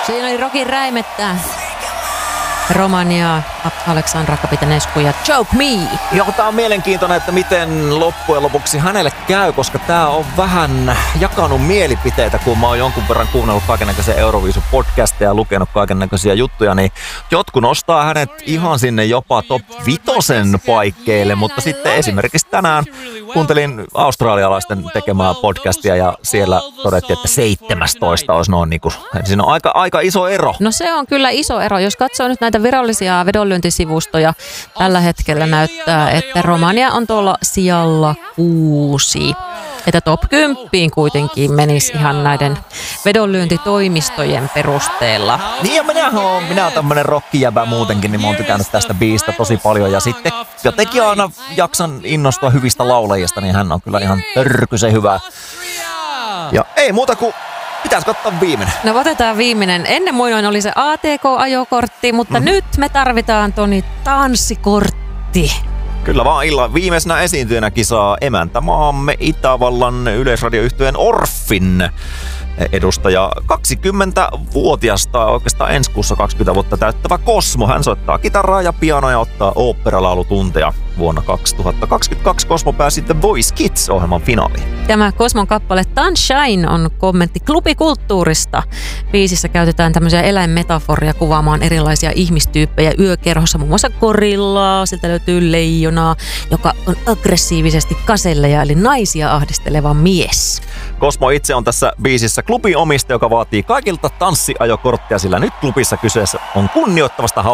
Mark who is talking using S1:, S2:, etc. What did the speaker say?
S1: Siinä oli Rokin Räimettä. Romania, Aleksandra Kapitanescu ja Choke Me.
S2: Joo, tää on mielenkiintoinen, että miten loppujen lopuksi hänelle käy, koska tää on vähän jakanut mielipiteitä, kun mä oon jonkun verran kuunnellut kaikennäköisiä Euroviisu-podcasteja ja lukenut kaikennäköisiä juttuja, niin jotkut nostaa hänet ihan sinne jopa top 5 paikkeille, mutta sitten esimerkiksi tänään kuuntelin australialaisten tekemää podcastia ja siellä todettiin, että 17 olisi noin niin kuin, siinä on aika iso ero.
S1: No se on kyllä iso ero. Jos katsoo nyt näitä virallisia vedonlyöntisivustoja, tällä hetkellä näyttää, että Romania on tuolla sijalla 6. Että top 10 kuitenkin menisi ihan näiden vedonlyöntitoimistojen perusteella.
S2: Niin ja minä oon tämmönen rockijäbä muutenkin, niin mä oon tykännyt tästä biistä tosi paljon. Ja sitten jotenkin aina jaksan innostua hyvistä laulajista, niin hän on kyllä ihan törkysen hyvä. Ja ei muuta kuin pitäisikö ottaa viimeinen?
S1: No otetaan viimeinen. Ennen muinoin oli se ATK-ajokortti, mutta nyt me tarvitaan Toni tanssikortti.
S2: Kyllä vaan illan viimeisenä esiintyjänä kisaa emäntämaamme Itävallan yleisradioyhtyeen Orffin edustaja 20-vuotiasta, oikeastaan ensi kuussa 20 vuotta täyttävä Cosmo. Hän soittaa kitaraa ja pianoa ja ottaa oopperalaulutunteja. Vuonna 2022 Cosmo pääsi The Voice Kids-ohjelman finaaliin.
S1: Tämä Cosmon kappale Sunshine on kommentti klubikulttuurista. Biisissä käytetään tämmöisiä eläinmetaforia kuvaamaan erilaisia ihmistyyppejä yökerhossa, muun muassa gorillaa, sieltä löytyy leijonaa, joka on aggressiivisesti kaselleja, eli naisia ahdisteleva mies.
S2: Cosmo itse on tässä biisissä klubin omistaja, joka vaatii kaikilta tanssiajokorttia, sillä nyt klubissa kyseessä on kunnioittavasta